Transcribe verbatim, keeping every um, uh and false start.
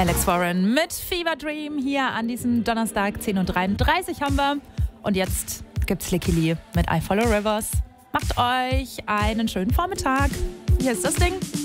Alex Warren mit Fever Dream hier an diesem Donnerstag, zehn Uhr dreiunddreißig haben wir. Und jetzt gibt's Licky Lee mit I Follow Rivers. Macht euch einen schönen Vormittag. Hier ist das Ding.